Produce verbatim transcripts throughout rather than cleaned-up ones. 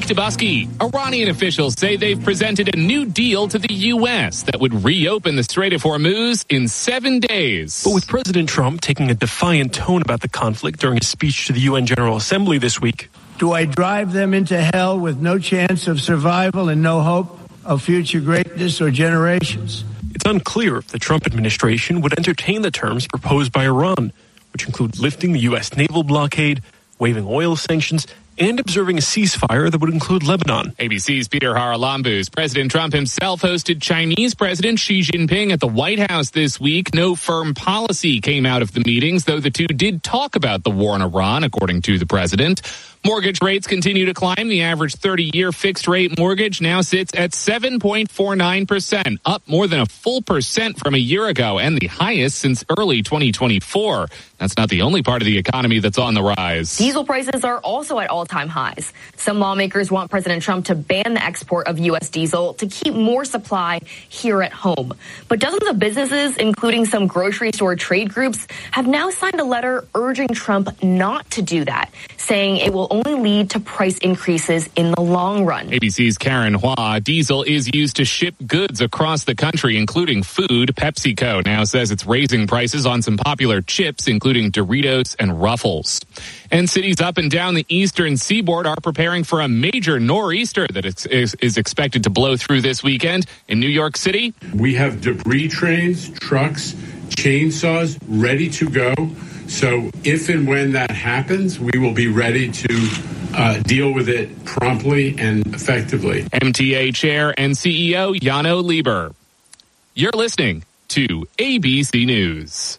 Mike Dubusky. Iranian officials say they've presented a new deal to the U S that would reopen the Strait of Hormuz in seven days. But with President Trump taking a defiant tone about the conflict during his speech to the U N General Assembly this week. Do I drive them into hell with no chance of survival and no hope of future greatness or generations? It's unclear if the Trump administration would entertain the terms proposed by Iran, which include lifting the U S naval blockade, waiving oil sanctions, and observing a ceasefire that would include Lebanon. A B C's Peter Haralambous. President Trump himself hosted Chinese President Xi Jinping at the White House this week. No firm policy came out of the meetings, though the two did talk about the war in Iran, according to the president. Mortgage rates continue to climb. The average thirty-year fixed-rate mortgage now sits at seven point four nine percent, up more than a full percent from a year ago, and the highest since early twenty twenty-four. That's not the only part of the economy that's on the rise. Diesel prices are also at all-time highs. Some lawmakers want President Trump to ban the export of U S diesel to keep more supply here at home. But dozens of businesses, including some grocery store trade groups, have now signed a letter urging Trump not to do that, saying it will only lead to price increases in the long run. A B C's Karen Hua. Diesel is used to ship goods across the country, including food. PepsiCo now says it's raising prices on some popular chips, including Doritos and Ruffles. And cities up and down the eastern seaboard are preparing for a major nor'easter that is, is, is expected to blow through this weekend. In New York City, we have debris trains, trucks, chainsaws ready to go. So if and when that happens, we will be ready to uh, deal with it promptly and effectively. M T A Chair and C E O Jano Lieber. You're listening to A B C News.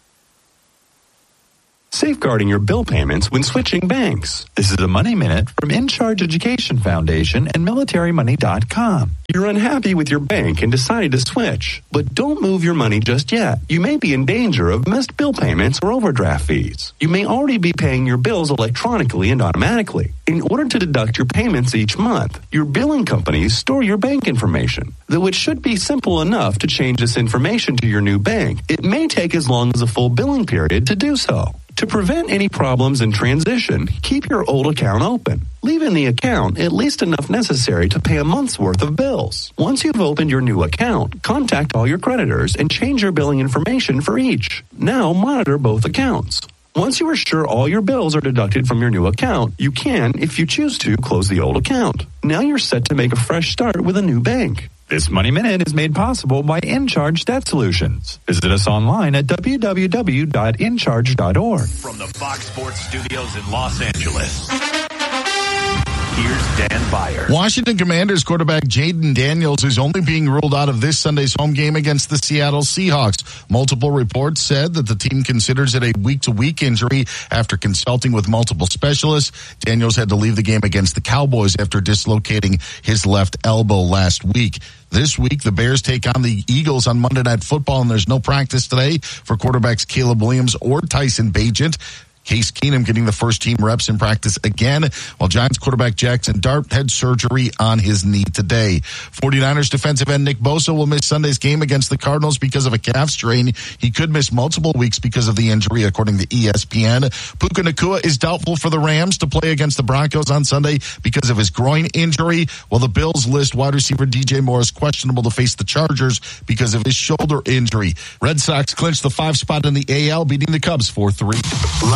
Safeguarding your bill payments when switching banks. This is a Money Minute from In Charge Education Foundation and military money dot com. You're unhappy with your bank and decided to switch, but don't move your money just yet. You may be in danger of missed bill payments or overdraft fees. You may already be paying your bills electronically and automatically. In order to deduct your payments each month, your billing companies store your bank information, though it should be simple enough to change this information to your new bank. It may take as long as a full billing period to do so. To prevent any problems in transition, keep your old account open. Leave in the account at least enough necessary to pay a month's worth of bills. Once you've opened your new account, contact all your creditors and change your billing information for each. Now monitor both accounts. Once you are sure all your bills are deducted from your new account, you can, if you choose to, close the old account. Now you're set to make a fresh start with a new bank. This Money Minute is made possible by InCharge Debt Solutions. Visit us online at w w w dot in charge dot org. From the Fox Sports Studios in Los Angeles, here's Dan Byer. Washington Commanders quarterback Jaden Daniels is only being ruled out of this Sunday's home game against the Seattle Seahawks. Multiple reports said that the team considers it a week-to-week injury after consulting with multiple specialists. Daniels had to leave the game against the Cowboys after dislocating his left elbow last week. This week, the Bears take on the Eagles on Monday Night Football, and there's no practice today for quarterbacks Caleb Williams or Tyson Bagent. Case Keenum getting the first team reps in practice again, while Giants quarterback Jackson Dart had surgery on his knee today. 49ers defensive end Nick Bosa will miss Sunday's game against the Cardinals because of a calf strain. He could miss multiple weeks because of the injury, according to E S P N. Puka Nacua is doubtful for the Rams to play against the Broncos on Sunday because of his groin injury, while the Bills list wide receiver D J Moore is questionable to face the Chargers because of his shoulder injury. Red Sox clinched the five spot in the A L, beating the Cubs four three.